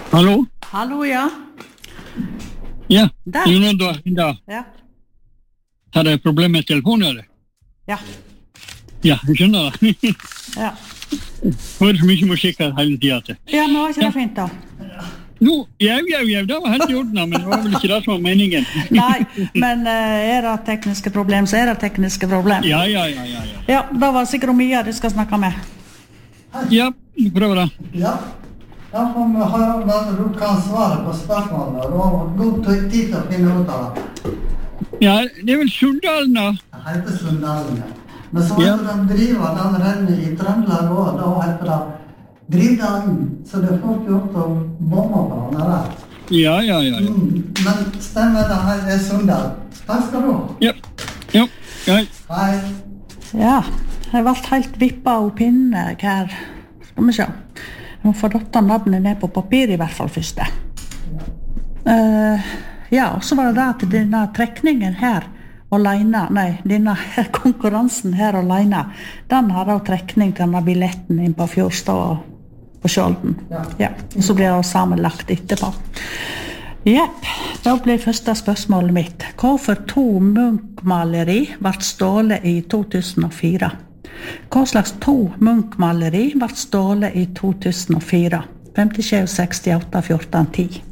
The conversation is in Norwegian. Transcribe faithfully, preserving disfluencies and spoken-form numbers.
Hallo? Hallo, ja. Ja, Der. det er noen da, da. Ja. Har jeg problem med telefonen, eller? Ja. Ja, jeg skjønner det. Ja. Hører så mye musikk her hele tiden. Ja, men var ikke det fint da? Nå, jau, jau, jau, det var helt i orden, men det var vel ikke det som var meningen. Nei, men uh, er det tekniske problem, så er det tekniske problem. Ja, ja, ja, ja. Ja, Ja, da var det sikkert Mia du skal snakke med. ja vi prøver det. Ja, da får vi høre at du kan svare på spørsmålet, og du har god tid til å finne ut av det. Ja, det er vel Sunndalen da. Det heter Sunndalen, ja. Men så Ja. heter de driver den rennet i Trøndelag også, da heter det Drivdalen, så det får ikke opp til å bomme på den der. Ja, ja, ja. ja. Mm, men stemmer det her er Sunndal. Takk skal du ha. Ja, ja, ja. Hei. Ja, jeg ble helt vippet av pinne her. Skal vi se. Jeg må få dotta navnet ned på papir i hvert fall først. Uh, ja, og så var det da til denne trekningen her alene, nei, denne konkurransen her alene, den har da trekning til denne billetten inn på Fjordstad på Skjolden. Ja. Ja, og så blir det sammenlagt etterpå. Jepp, da blir første spørsmålet mitt. Hvorfor to Munch-maleri ble stålet i to tusen og fire? Hva slags to Munch-maleri ble stålet i to tusen og fire? femtisju, sekstiåtte, fjorten, ti.